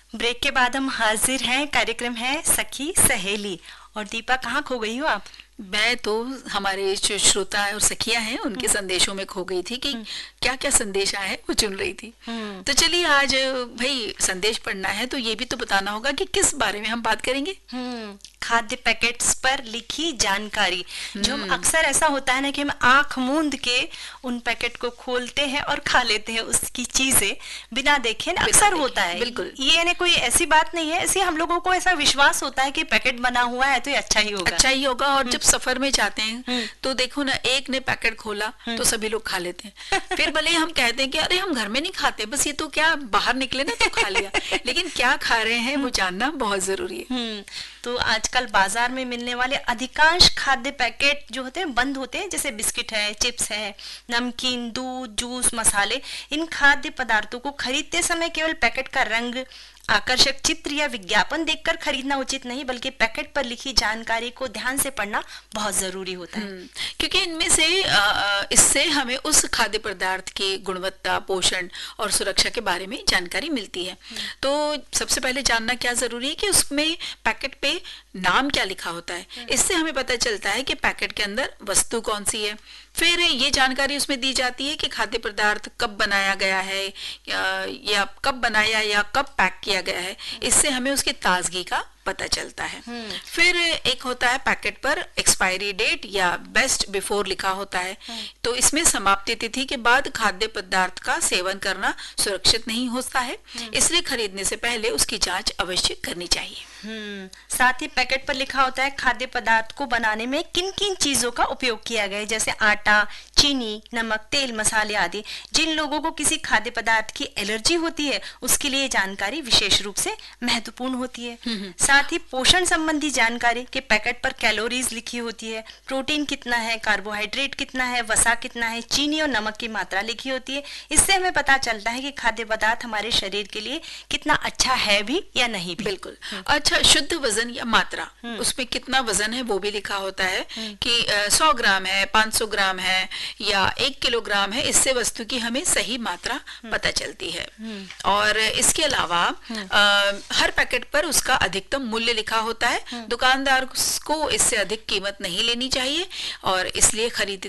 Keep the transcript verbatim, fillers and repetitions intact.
Break के बाद हम हाजिर हैं। कार्यक्रम है सखी सहेली। और दीपा, कहाँ खो गई हो आप? मैं तो हमारे जो श्रोता और सखियां हैं उनके संदेशों में खो गई थी कि क्या क्या संदेश आए हैं वो चुन रही थी। तो चलिए, आज भाई संदेश पढ़ना है तो ये भी तो बताना होगा कि किस बारे में हम बात करेंगे। खाद्य पैकेट्स पर लिखी जानकारी। जो हम अक्सर ऐसा होता है ना कि हम आंख मूंद के उन पैकेट को खोलते हैं और खा लेते हैं उसकी चीजें बिना देखे ना, अक्सर होता है। बिल्कुल, ये ना कोई ऐसी बात नहीं है, ऐसे हम लोगों को ऐसा विश्वास होता है कि पैकेट बना हुआ है तो ये अच्छा ही होगा, अच्छा ही होगा। और जब सफर में जाते हैं तो देखो ना, एक ने पैकेट खोला तो सभी लोग खा लेते हैं। फिर भले हम कहते हैं कि अरे हम घर में नहीं खाते, बस ये तो क्या बाहर निकले ना तो खा लिया, लेकिन क्या खा रहे हैं वो जानना बहुत जरूरी है। तो आजकल बाजार में मिलने वाले अधिकांश खाद्य पैकेट जो होते हैं बंद होते हैं, जैसे बिस्किट है, चिप्स है, नमकीन, दूध, जूस, मसाले। इन खाद्य पदार्थों को खरीदते समय केवल पैकेट का रंग, आकर्षक चित्र या विज्ञापन देखकर खरीदना उचित नहीं, बल्कि पैकेट पर लिखी जानकारी को ध्यान से पढ़ना बहुत जरूरी होता है। क्योंकि इनमें से इससे हमें उस खाद्य पदार्थ की गुणवत्ता, पोषण और सुरक्षा के बारे में जानकारी मिलती है। तो सबसे पहले जानना क्या जरूरी है कि उसमें पैकेट पे नाम क्या लिखा होता है। इससे हमें पता चलता है कि पैकेट के अंदर वस्तु कौन सी है। फिर ये जानकारी उसमें दी जाती है कि खाद्य पदार्थ कब बनाया गया है या, या कब बनाया या कब पैक किया गया है। इससे हमें उसकी ताजगी का पता चलता है। फिर एक होता है पैकेट पर एक्सपायरी डेट या बेस्ट बिफोर लिखा होता है। तो इसमें समाप्ति तिथि के बाद खाद्य पदार्थ का सेवन करना सुरक्षित नहीं होता है, इसलिए खरीदने से पहले उसकी जांच अवश्य करनी चाहिए। साथ ही पैकेट पर लिखा होता है खाद्य पदार्थ को बनाने में किन किन चीजों का उपयोग किया गया है, जैसे आटा, चीनी, नमक, तेल, मसाले आदि। जिन लोगों को किसी खाद्य पदार्थ की एलर्जी होती है उसके लिए जानकारी विशेष रूप से महत्वपूर्ण होती है। साथ ही पोषण संबंधी जानकारी के पैकेट पर कैलोरीज लिखी होती है, प्रोटीन कितना है, कार्बोहाइड्रेट कितना है, वसा कितना है, चीनी और नमक की मात्रा लिखी होती है। इससे हमें पता चलता है कि खाद्य पदार्थ हमारे शरीर के लिए कितना अच्छा है भी या नहीं भी। बिल्कुल। अच्छा, शुद्ध वजन या मात्रा, उसमें कितना वजन है वो भी लिखा होता है कि सौ ग्राम है, पाँच सौ ग्राम है या एक किलोग्राम है। इससे वस्तु की हमें सही मात्रा पता चलती है। और इसके अलावा हर पैकेट पर उसका अधिकतम मूल्य लिखा होता है। दुकानदार को इससे अधिक कीमत नहीं लेनी चाहिए और इसलिए खरीद